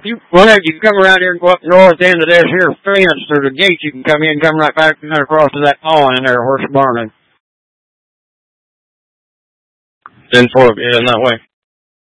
you come around here and go up north end of this here fence through the gate, you can come in, come right back and across to that pond in there, horse barn. Then for in that way.